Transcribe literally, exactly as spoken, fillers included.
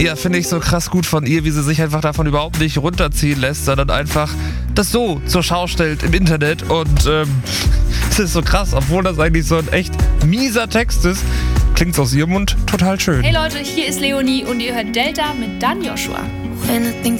Ja, finde ich so krass gut von ihr, wie sie sich einfach davon überhaupt nicht runterziehen lässt, sondern einfach das so zur Schau stellt im Internet. Und ähm, es ist so krass, obwohl das eigentlich so ein echt mieser Text ist, klingt es aus ihrem Mund total schön. Hey Leute, hier ist Leonie und ihr hört Delta mit Dan Joshua. When I think